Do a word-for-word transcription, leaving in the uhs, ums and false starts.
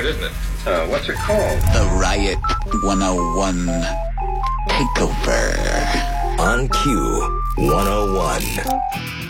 isn't it? Uh, what's it called? The Riot one oh one Takeover. On Q one oh one.